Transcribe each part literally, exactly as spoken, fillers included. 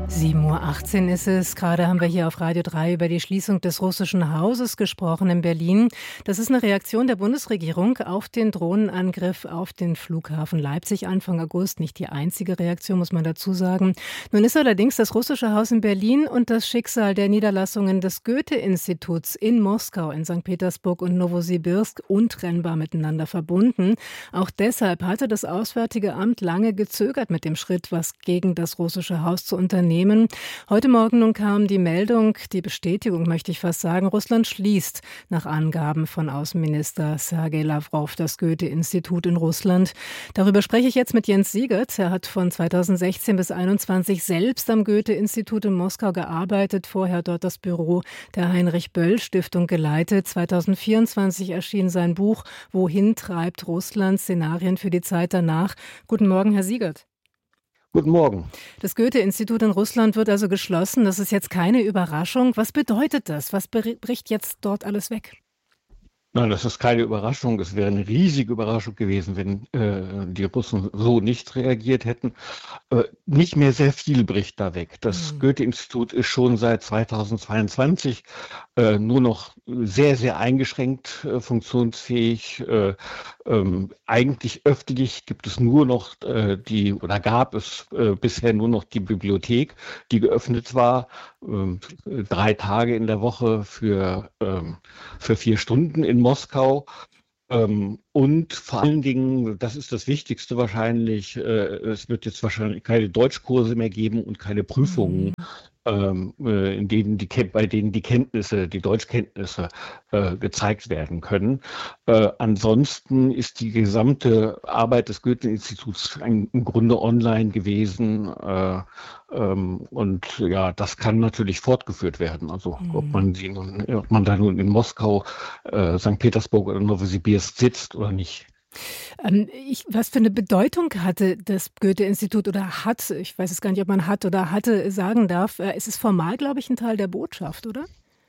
sieben Uhr achtzehn ist es. Gerade haben wir hier auf Radio drei über die Schließung des russischen Hauses gesprochen in Berlin. Das ist eine Reaktion der Bundesregierung auf den Drohnenangriff auf den Flughafen Leipzig Anfang August. Nicht die einzige Reaktion, muss man dazu sagen. Nun ist allerdings das russische Haus in Berlin und das Schicksal der Niederlassungen des Goethe-Instituts in Moskau, in Sankt Petersburg und Nowosibirsk untrennbar miteinander verbunden. Auch deshalb hatte das Auswärtige Amt lange gezögert mit dem Schritt, was gegen das russische Haus zu unternehmen. Heute Morgen nun kam die Meldung, die Bestätigung möchte ich fast sagen, Russland schließt nach Angaben von Außenminister Sergei Lawrow das Goethe-Institut in Russland. Darüber spreche ich jetzt mit Jens Siegert. Er hat von zweitausendsechzehn bis einundzwanzig selbst am Goethe-Institut in Moskau gearbeitet, vorher dort das Büro der Heinrich-Böll-Stiftung geleitet. zweitausendvierundzwanzig erschien sein Buch Wohin treibt Russland? Szenarien für die Zeit danach. Guten Morgen, Herr Siegert. Guten Morgen. Das Goethe-Institut in Russland wird also geschlossen. Das ist jetzt keine Überraschung. Was bedeutet das? Was bricht jetzt dort alles weg? Nein, das ist keine Überraschung. Es wäre eine riesige Überraschung gewesen, wenn äh, die Russen so nicht reagiert hätten. Äh, nicht mehr sehr viel bricht da weg. Das mhm. Goethe-Institut ist schon seit zweitausendzweiundzwanzig äh, nur noch sehr, sehr eingeschränkt äh, funktionsfähig. Äh, ähm, eigentlich öffentlich gibt es nur noch äh, die, oder gab es äh, bisher nur noch die Bibliothek, die geöffnet war, äh, drei Tage in der Woche für, äh, für vier Stunden in Moskau. Ähm, und vor allen Dingen, das ist das Wichtigste wahrscheinlich, äh, es wird jetzt wahrscheinlich keine Deutschkurse mehr geben und keine Prüfungen, mhm. ähm, äh, in denen die, bei denen die Kenntnisse, die Deutschkenntnisse äh, gezeigt werden können. Äh, ansonsten ist die gesamte Arbeit des Goethe-Instituts im Grunde online gewesen. Äh, ähm, und ja, das kann natürlich fortgeführt werden. Also mhm. ob man sie nun, ob man da nun in Moskau, äh, Sankt Petersburg oder Nowosibirsk sitzt oder nicht. Ähm, ich, was für eine Bedeutung hatte das Goethe-Institut oder hat, ich weiß es gar nicht, ob man hat oder hatte, sagen darf, äh, es ist formal, glaube ich, ein Teil der Botschaft, oder?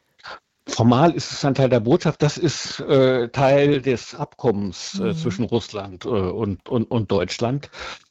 Formal ist es ein Teil der Botschaft, das ist äh, Teil des Abkommens äh, mhm. zwischen Russland äh, und, und, und Deutschland.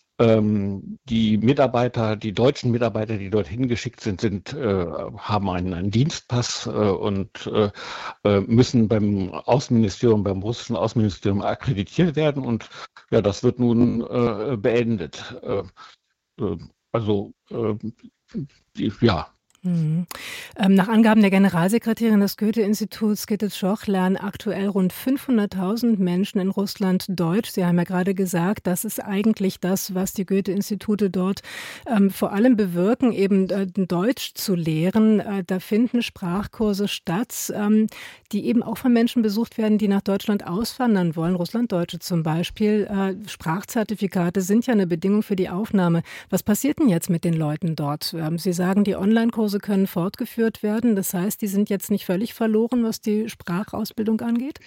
Ähm, die Mitarbeiter, die deutschen Mitarbeiter, die dorthin geschickt sind, sind äh, haben einen, einen Dienstpass äh, und äh, müssen beim Außenministerium, beim russischen Außenministerium akkreditiert werden. Und ja, das wird nun äh, beendet. Äh, äh, also äh, die, ja. Mhm. Ähm, nach Angaben der Generalsekretärin des Goethe-Instituts, Gitte Schoch, lernen aktuell rund fünfhunderttausend Menschen in Russland Deutsch. Sie haben ja gerade gesagt, das ist eigentlich das, was die Goethe-Institute dort ähm, vor allem bewirken, eben äh, Deutsch zu lehren. Äh, da finden Sprachkurse statt, ähm, die eben auch von Menschen besucht werden, die nach Deutschland auswandern wollen. Russlanddeutsche zum Beispiel. Äh, Sprachzertifikate sind ja eine Bedingung für die Aufnahme. Was passiert denn jetzt mit den Leuten dort? Ähm, Sie sagen, die Online-Kurse können fortgeführt werden. Das heißt, die sind jetzt nicht völlig verloren, was die Sprachausbildung angeht?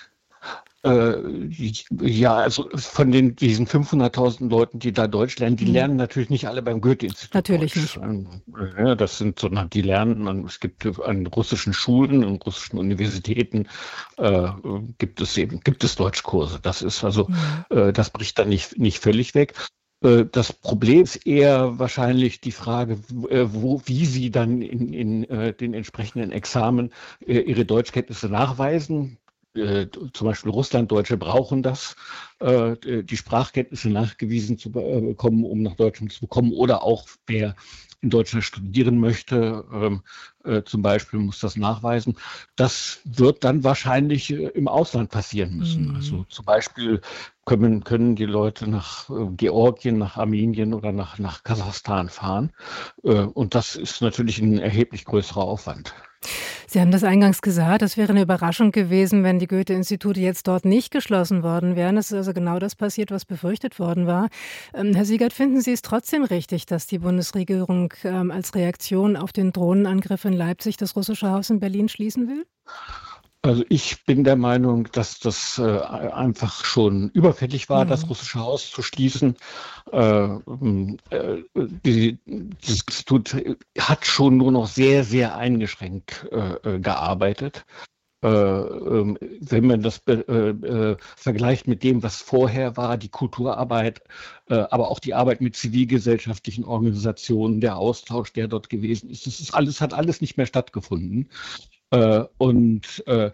Äh, ja, also von den, diesen fünfhunderttausend Leuten, die da Deutsch lernen, die mhm. lernen natürlich nicht alle beim Goethe-Institut. Natürlich Deutsch. nicht. Ja, das sind, sondern die lernen, es gibt an russischen Schulen, an russischen Universitäten, äh, gibt es eben, gibt es Deutschkurse. Das ist also, mhm. äh, das bricht dann nicht, nicht völlig weg. Das Problem ist eher wahrscheinlich die Frage, wo, wie Sie dann in, in äh, den entsprechenden Examen äh, Ihre Deutschkenntnisse nachweisen. Äh, zum Beispiel Russlanddeutsche brauchen das, äh, die Sprachkenntnisse nachgewiesen zu bekommen, um nach Deutschland zu bekommen. Oder auch wer in Deutschland studieren möchte, ähm, äh, zum Beispiel muss das nachweisen. Das wird dann wahrscheinlich äh, im Ausland passieren müssen. Mhm. Also zum Beispiel können, können die Leute nach äh, Georgien, nach Armenien oder nach, nach Kasachstan fahren. Äh, und das ist natürlich ein erheblich größerer Aufwand. Sie haben das eingangs gesagt, es wäre eine Überraschung gewesen, wenn die Goethe-Institute jetzt dort nicht geschlossen worden wären. Es ist also genau das passiert, was befürchtet worden war. Ähm, Herr Siegert, finden Sie es trotzdem richtig, dass die Bundesregierung ähm, als Reaktion auf den Drohnenangriff in Leipzig das russische Haus in Berlin schließen will? Also ich bin der Meinung, dass das äh, einfach schon überfällig war, mhm. das russische Haus zu schließen. Äh, äh, die, das Institut hat schon nur noch sehr, sehr eingeschränkt äh, gearbeitet. Äh, ähm, wenn man das äh, äh, vergleicht mit dem, was vorher war, die Kulturarbeit, äh, aber auch die Arbeit mit zivilgesellschaftlichen Organisationen, der Austausch, der dort gewesen ist, das ist alles, hat alles nicht mehr stattgefunden. Äh, und äh,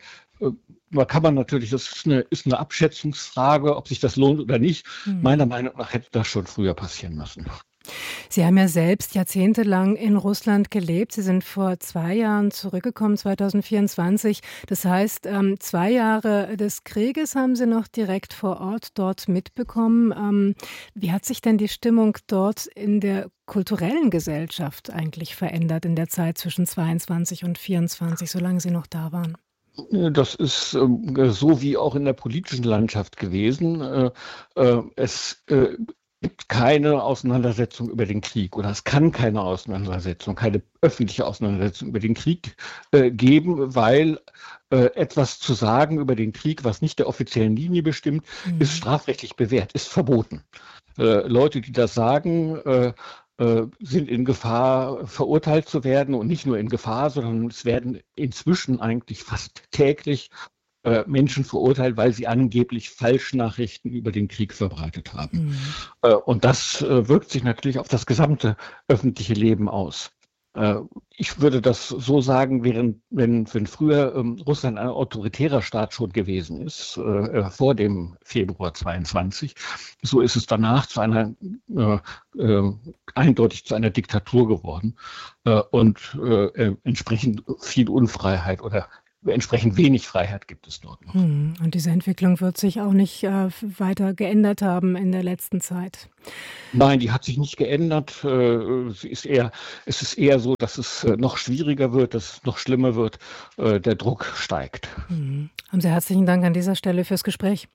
da kann man natürlich, das ist eine, ist eine Abschätzungsfrage, ob sich das lohnt oder nicht. Hm. Meiner Meinung nach hätte das schon früher passieren müssen. Sie haben ja selbst jahrzehntelang in Russland gelebt. Sie sind vor zwei Jahren zurückgekommen, zwanzig vierundzwanzig. Das heißt, ähm, zwei Jahre des Krieges haben Sie noch direkt vor Ort dort mitbekommen. Ähm, wie hat sich denn die Stimmung dort in der kulturellen Gesellschaft eigentlich verändert in der Zeit zwischen zweiundzwanzig und vierundzwanzig, solange Sie noch da waren? Das ist ähm, so wie auch in der politischen Landschaft gewesen. Äh, äh, es äh, gibt keine Auseinandersetzung über den Krieg oder es kann keine Auseinandersetzung, keine öffentliche Auseinandersetzung über den Krieg äh, geben, weil äh, etwas zu sagen über den Krieg, was nicht der offiziellen Linie bestimmt, Mhm. ist strafrechtlich bewährt, ist verboten. Äh, Leute, die das sagen, äh, äh, sind in Gefahr, verurteilt zu werden und nicht nur in Gefahr, sondern es werden inzwischen eigentlich fast täglich äh, Menschen verurteilt, weil sie angeblich Falschnachrichten über den Krieg verbreitet haben. Mhm. Äh, und das äh, wirkt sich natürlich auf das gesamte öffentliche Leben aus. Äh, ich würde das so sagen, während, wenn, wenn früher ähm, Russland ein autoritärer Staat schon gewesen ist, äh, vor dem Februar zweiundzwanzig, so ist es danach zu einer äh, äh, eindeutig zu einer Diktatur geworden äh, und äh, entsprechend viel Unfreiheit oder entsprechend wenig Freiheit gibt es dort noch. Hm, und diese Entwicklung wird sich auch nicht äh, weiter geändert haben in der letzten Zeit. Nein, die hat sich nicht geändert. Äh, sie ist eher, es ist eher so, dass es äh, noch schwieriger wird, dass es noch schlimmer wird. Äh, der Druck steigt. Hm. Haben Sie herzlichen Dank an dieser Stelle fürs Gespräch.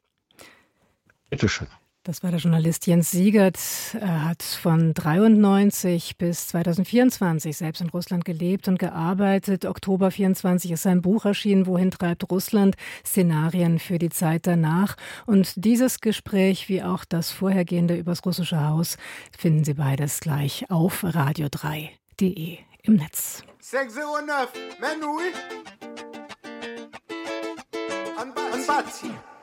Bitte schön. Das war der Journalist Jens Siegert. Er hat von dreiundneunzig bis zwanzig vierundzwanzig selbst in Russland gelebt und gearbeitet. Oktober vierundzwanzig ist sein Buch erschienen, Wohin treibt Russland? Szenarien für die Zeit danach. Und dieses Gespräch, wie auch das vorhergehende übers russische Haus, finden Sie beides gleich auf radio drei punkt de im Netz. sechs null neun, Menui. Anbazzi.